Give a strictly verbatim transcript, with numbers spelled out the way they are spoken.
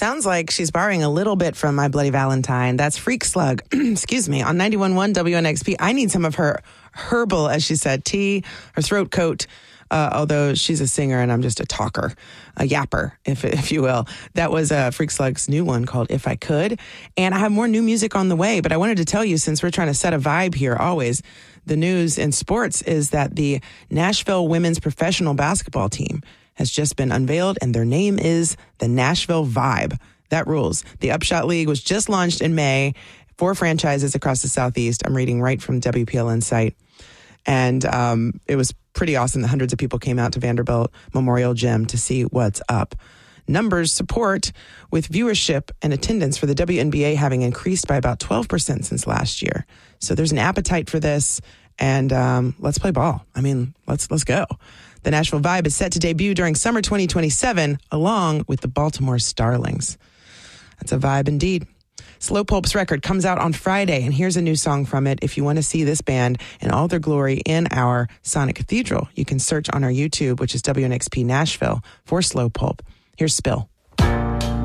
Sounds like she's borrowing a little bit from My Bloody Valentine. That's Freak Slug, excuse me, on ninety-one point one W N X P. I need some of her herbal, as she said, tea, her throat coat, uh, although she's a singer and I'm just a talker, a yapper, if if you will. That was uh, Freak Slug's new one called If I Could. And I have more new music on the way, but I wanted to tell you, since we're trying to set a vibe here always, the news in sports is that the Nashville women's professional basketball team has just been unveiled, and their name is the Nashville Vibe. That rules. The Upshot League was just launched in May. Four franchises across the Southeast. I'm reading right from W P L N site. And um, it was pretty awesome that hundreds of people came out to Vanderbilt Memorial Gym to see what's up. Numbers support with viewership and attendance for the W N B A having increased by about twelve percent since last year. So there's an appetite for this, and um, let's play ball. I mean, let's let's go. The Nashville Vibe is set to debut during summer twenty twenty-seven, along with the Baltimore Starlings. That's a vibe indeed. Slow Pulp's record comes out on Friday, and here's a new song from it. If you want to see this band in all their glory in our Sonic Cathedral, you can search on our YouTube, which is W N X P Nashville, for Slow Pulp. Here's Spill.